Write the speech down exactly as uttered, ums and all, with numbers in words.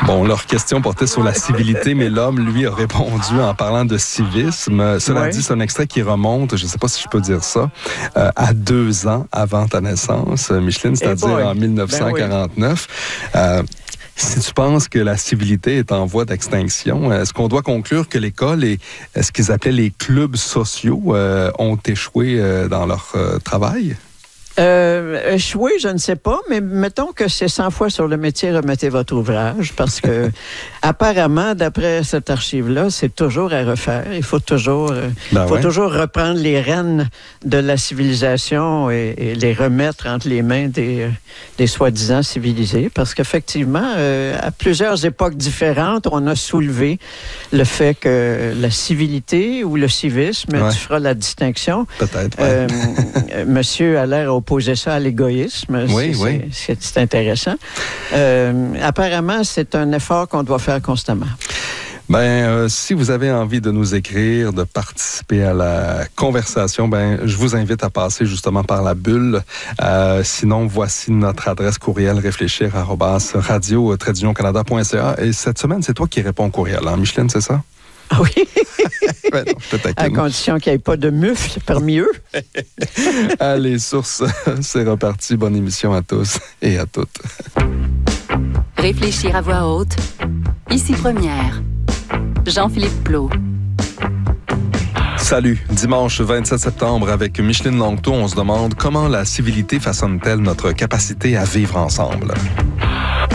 Bon, leur question portait sur la civilité, mais l'homme, lui, a répondu en parlant de civisme. Cela Ouais. dit, c'est un extrait qui remonte, je ne sais pas si je peux dire ça, euh, à deux ans avant ta naissance, Micheline, c'est-à-dire boy. en dix-neuf cent quarante-neuf. Ben oui. euh, Si tu penses que la civilité est en voie d'extinction, est-ce qu'on doit conclure que l'école et ce qu'ils appelaient les clubs sociaux euh, ont échoué euh, dans leur euh, travail? Euh, échouer, je ne sais pas, mais mettons que c'est cent fois sur le métier, remettez votre ouvrage, parce que apparemment, d'après cette archive-là, c'est toujours à refaire. Il faut toujours, euh, Ben faut ouais. toujours reprendre les rênes de la civilisation et, et les remettre entre les mains des, des soi-disant civilisés, parce qu'effectivement, euh, à plusieurs époques différentes, on a soulevé le fait que la civilité ou le civisme, Ouais. tu feras la distinction. Peut-être, ouais. Euh, monsieur a l'air opposer ça à l'égoïsme. Oui, c'est, oui. C'est, c'est intéressant. Euh, apparemment, c'est un effort qu'on doit faire constamment. Ben, euh, si vous avez envie de nous écrire, de participer à la conversation, ben, je vous invite à passer justement par la bulle. Euh, sinon, voici notre adresse courriel réfléchir arobase radio trait d'union canada point c a. Et cette semaine, c'est toi qui réponds au courriel, hein, Micheline, c'est ça? Ah oui, Ben non, je te taquine. à condition qu'il n'y ait pas de mufle parmi eux. Allez, source, c'est reparti. Bonne émission à tous et à toutes. Réfléchir à voix haute. Ici Première. Jean-Philippe Plot. Salut, dimanche vingt-sept septembre avec Micheline Langto, on se demande comment la civilité façonne-t-elle notre capacité à vivre ensemble.